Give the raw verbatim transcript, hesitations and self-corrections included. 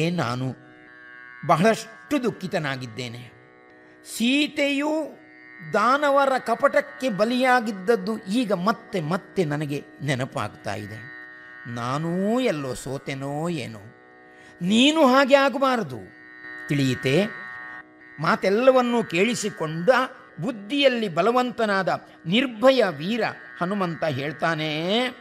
ನಾನು ಬಹಳಷ್ಟು ದುಃಖಿತನಾಗಿದ್ದೇನೆ. ಸೀತೆಯು ದಾನವರ ಕಪಟಕ್ಕೆ ಬಲಿಯಾಗಿದ್ದದ್ದು ಈಗ ಮತ್ತೆ ಮತ್ತೆ ನನಗೆ ನೆನಪಾಗ್ತಾ ಇದೆ. ನಾನೂ ಎಲ್ಲೋ ಸೋತೆನೋ ಏನೋ. ನೀನು ಹಾಗೆ ಆಗಬಾರದು, ತಿಳಿಯಿತೆ? ಮಾತೆಲ್ಲವನ್ನೂ ಕೇಳಿಸಿಕೊಂಡ ಬುದ್ಧಿಯಲ್ಲಿ ಬಲವಂತನಾದ ನಿರ್ಭಯ ವೀರ ಹನುಮಂತ ಹೇಳ್ತಾನೆ,